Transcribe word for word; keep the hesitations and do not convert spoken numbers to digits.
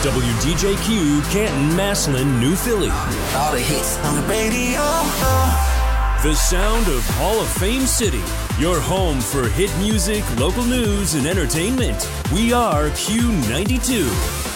W D J Q, Canton, Massillon, New Philly. All the hits on the radio. The sound of Hall of Fame City. Your home for hit music, local news, and entertainment. We are Q ninety-two.